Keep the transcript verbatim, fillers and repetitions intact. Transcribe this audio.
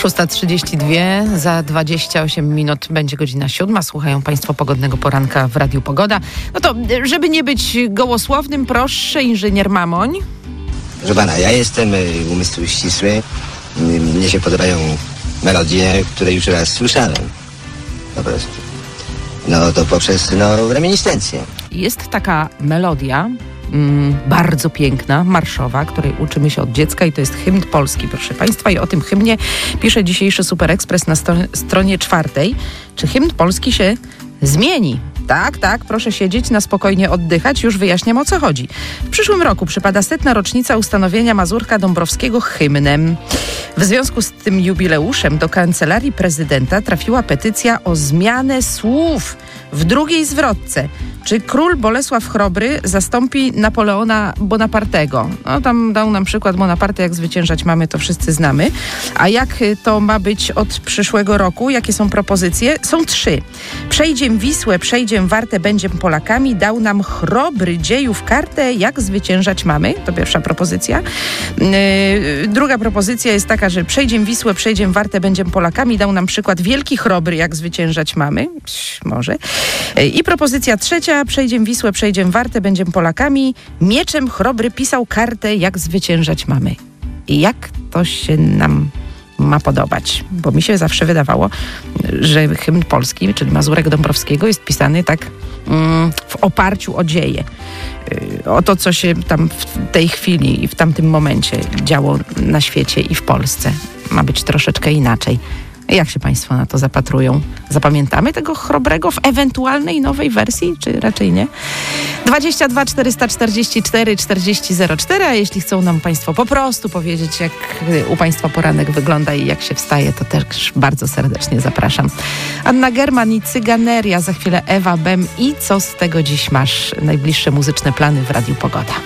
szósta trzydzieści dwa, za dwadzieścia osiem minut będzie godzina siódma. Słuchają Państwo Pogodnego Poranka w Radiu Pogoda. No to, żeby nie być gołosłownym, proszę, inżynier Mamoń. Proszę pana, ja jestem umysł ścisły. Mnie się podobają melodie, które już raz słyszałem. Po prostu. No to poprzez, no, reminiscencję. Jest taka melodia, mm, bardzo piękna, marszowa, której uczymy się od dziecka i to jest hymn polski, proszę Państwa. I o tym hymnie pisze dzisiejszy Super Express na sto- stronie czwartej. Czy hymn polski się zmieni? Tak, tak, proszę siedzieć, na spokojnie oddychać. Już wyjaśniam, o co chodzi. W przyszłym roku przypada setna rocznica ustanowienia Mazurka Dąbrowskiego hymnem. W związku z tym jubileuszem do Kancelarii Prezydenta trafiła petycja o zmianę słów w drugiej zwrotce. Czy król Bolesław Chrobry zastąpi Napoleona Bonapartego? No tam dał nam przykład Bonaparte, jak zwyciężać mamy, to wszyscy znamy. A jak to ma być od przyszłego roku? Jakie są propozycje? Są trzy. Przejdziem Wisłę, przejdziem Wartę, będziem Polakami. Dał nam Chrobry dziejów kartę, jak zwyciężać mamy. To pierwsza propozycja. Yy, druga propozycja jest taka, że przejdziem Wisłę, przejdziem Wartę, będziem Polakami. Dał nam przykład Wielki Chrobry, jak zwyciężać mamy. Psz, może. Yy, I propozycja trzecia. Przejdziem Wisłę, przejdziem Wartę, będziem Polakami. Mieczem Chrobry pisał kartę, jak zwyciężać mamy. I jak to się nam ma podobać? Bo mi się zawsze wydawało, że hymn polski, czyli Mazurek Dąbrowskiego, jest pisany tak mm, w oparciu o dzieje. Yy, o to, co się tam w tej chwili i w tamtym momencie działo na świecie i w Polsce. Ma być troszeczkę inaczej. Jak się Państwo na to zapatrują? Zapamiętamy tego Chrobrego w ewentualnej nowej wersji, czy raczej nie? dwadzieścia dwa czterysta czterdzieści cztery czterdzieści zero cztery, a jeśli chcą nam Państwo po prostu powiedzieć, jak u Państwa poranek wygląda i jak się wstaje, to też bardzo serdecznie zapraszam. Anna German i Cyganeria, za chwilę Ewa Bem i Co z tego dziś masz? Najbliższe muzyczne plany w Radiu Pogoda.